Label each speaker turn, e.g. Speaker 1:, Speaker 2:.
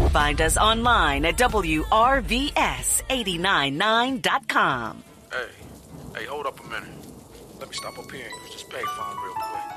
Speaker 1: Find us online at WRVS899.com.
Speaker 2: Hey, hold up a minute. Let me stop up here and use this payphone real quick.